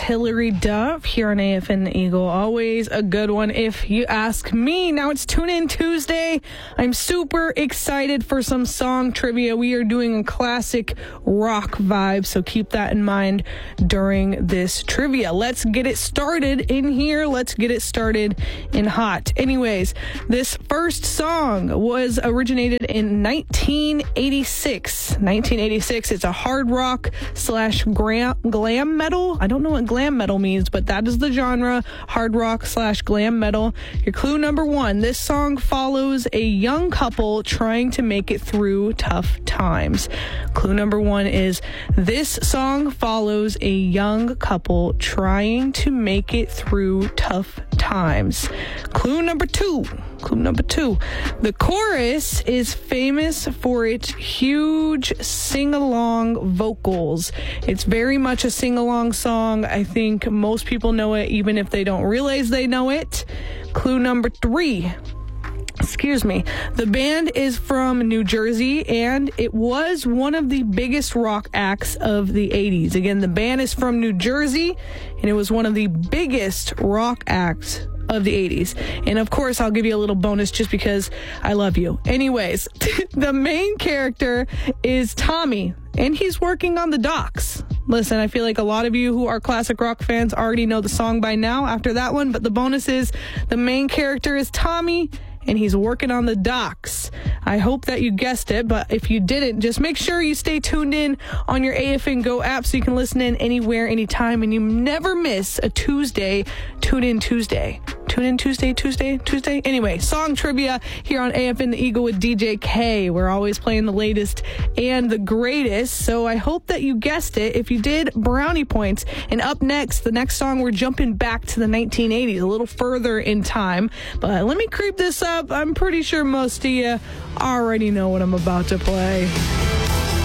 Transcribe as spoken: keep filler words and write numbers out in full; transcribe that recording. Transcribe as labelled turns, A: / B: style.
A: Hilary Duff here on A F N The Eagle. Always a good one if you ask me. Now it's Tune In Tuesday. I'm super excited for some song trivia. We are doing a classic rock vibe, so keep that in mind during this trivia. Let's get it started in here. Let's get it started in hot. Anyways, this first song was originated in nineteen eighty-six. nineteen eighty-six. It's a hard rock slash glam, glam metal. I don't know what glam metal means, but that is the genre. Hard rock slash glam metal. Your clue number one. This song follows a young couple trying to make it through tough times. Clue number one is this song follows a young couple trying to make it through tough times. Clue number two. Clue number two. The chorus is famous for its huge sing-along vocals. It's very much a sing-along song. I think most people know it, even if they don't realize they know it. Clue number three. Excuse me. The band is from New Jersey, and it was one of the biggest rock acts of the eighties. Again, the band is from New Jersey, and it was one of the biggest rock acts of the eighties. And of course, I'll give you a little bonus just because I love you. Anyways, the main character is Tommy, and he's working on the docks. Listen, I feel like a lot of you who are classic rock fans already know the song by now after that one, but the bonus is the main character is Tommy, and he's working on the docks. I hope that you guessed it, but if you didn't, just make sure you stay tuned in on your A F N Go app so you can listen in anywhere, anytime, and you never miss a Tuesday, Tune In Tuesday. Tune In Tuesday, Tuesday, Tuesday. Anyway, song trivia here on A F N The Eagle with D J K. We're always playing the latest and the greatest, so I hope that you guessed it. If you did, brownie points. And up next, the next song, we're jumping back to the nineteen eighties, a little further in time. But let me creep this up. I'm pretty sure most of you already know what I'm about to play.